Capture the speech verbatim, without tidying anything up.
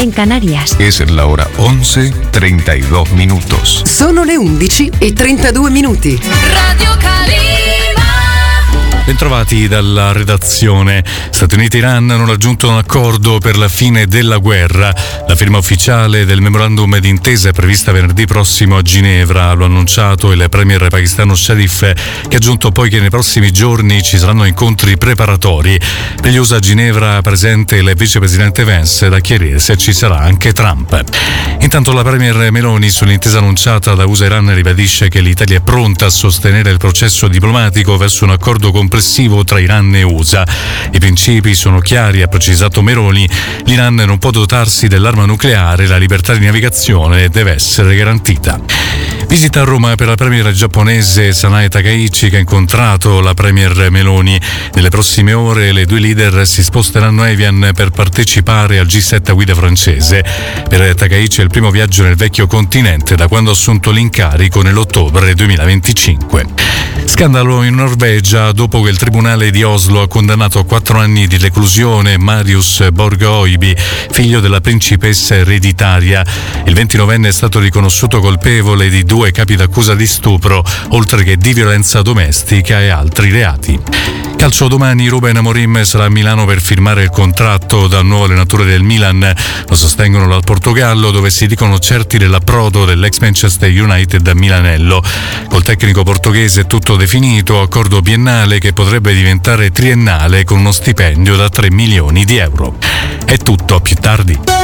en Canarias. Es la hora once treinta y dos minutos. Sono le undici e trentadue minuti. Radio Calima. Bentrovati dalla redazione. Stati Uniti e Iran hanno raggiunto un accordo per la fine della guerra. La firma ufficiale del memorandum d'intesa è prevista venerdì prossimo a Ginevra. Lo ha annunciato il premier pakistano Sharif, che ha aggiunto poi che nei prossimi giorni ci saranno incontri preparatori. Per gli U S A a Ginevra presente il vicepresidente Vance, da chiarire se ci sarà anche Trump. Intanto la premier Meloni, sull'intesa annunciata da U S A e Iran, ribadisce che l'Italia è pronta a sostenere il processo diplomatico verso un accordo complessivo tra Iran e U S A. I principi sono chiari, ha precisato Meloni. L'Iran non può dotarsi dell'arma nucleare, la libertà di navigazione deve essere garantita. Visita a Roma per la premier giapponese Sanae Takaichi, che ha incontrato la premier Meloni. Nelle prossime ore le due leader si sposteranno a Evian per partecipare al G sette a guida francese. Per Takaichi è il primo viaggio nel vecchio continente da quando ha assunto l'incarico nell'ottobre duemilaventicinque. Scandalo in Norvegia dopo che il tribunale di Oslo ha condannato a quattro anni di reclusione Marius Borgøyby, figlio della principessa ereditaria. Il ventinovenne è stato riconosciuto colpevole di due capi d'accusa di stupro, oltre che di violenza domestica e altri reati. Calcio domani, Ruben Amorim sarà a Milano per firmare il contratto da nuovo allenatore del Milan. Lo sostengono dal Portogallo, dove si dicono certi dell'approdo dell'ex Manchester United a Milanello. Col tecnico portoghese è tutto definito, accordo biennale che potrebbe diventare triennale con uno stipendio da tre milioni di euro. È tutto, a più tardi.